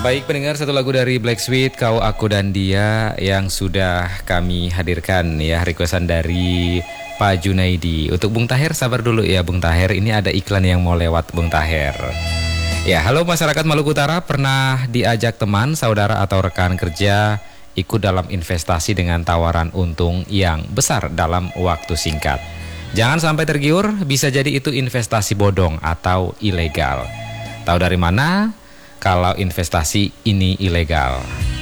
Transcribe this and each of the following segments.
Baik pendengar, satu lagu dari Black Sweet, Kau, Aku, dan Dia yang sudah kami hadirkan ya, requestan dari Pak Junaidi. Untuk Bung Taher, sabar dulu ya Bung Taher, ini ada iklan yang mau lewat Bung Taher. Ya, halo masyarakat Maluku Utara, pernah diajak teman, saudara atau rekan kerja ikut dalam investasi dengan tawaran untung yang besar dalam waktu singkat. Jangan sampai tergiur, bisa jadi itu investasi bodong atau ilegal. Tahu dari mana kalau investasi ini ilegal?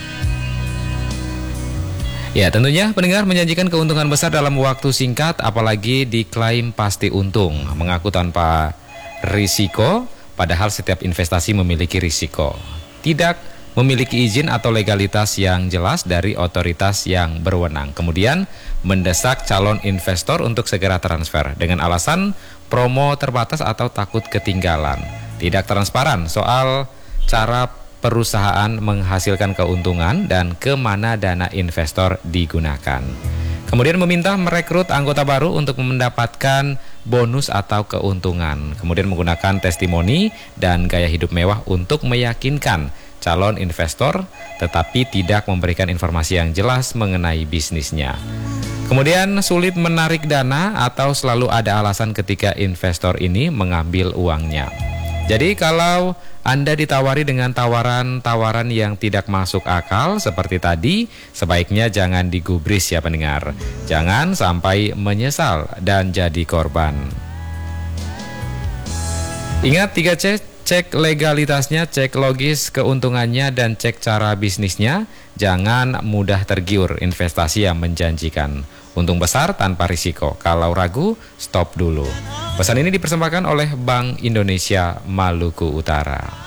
Ya, tentunya pendengar menjanjikan keuntungan besar dalam waktu singkat, apalagi diklaim pasti untung, mengaku tanpa risiko, padahal setiap investasi memiliki risiko. Tidak memiliki izin atau legalitas yang jelas dari otoritas yang berwenang. Kemudian mendesak calon investor untuk segera transfer dengan alasan promo terbatas atau takut ketinggalan. Tidak transparan soal cara perusahaan menghasilkan keuntungan dan kemana dana investor digunakan. Kemudian meminta merekrut anggota baru untuk mendapatkan bonus atau keuntungan. Kemudian menggunakan testimoni dan gaya hidup mewah untuk meyakinkan calon investor, tetapi tidak memberikan informasi yang jelas mengenai bisnisnya. Kemudian sulit menarik dana atau selalu ada alasan ketika investor ini mengambil uangnya. Jadi kalau Anda ditawari dengan tawaran-tawaran yang tidak masuk akal seperti tadi, sebaiknya jangan digubris ya pendengar. Jangan sampai menyesal dan jadi korban. Ingat 3C, cek legalitasnya, cek logis keuntungannya, dan cek cara bisnisnya. Jangan mudah tergiur investasi yang menjanjikan untung besar tanpa risiko. Kalau ragu, stop dulu. Pesan ini dipersembahkan oleh Bank Indonesia Maluku Utara.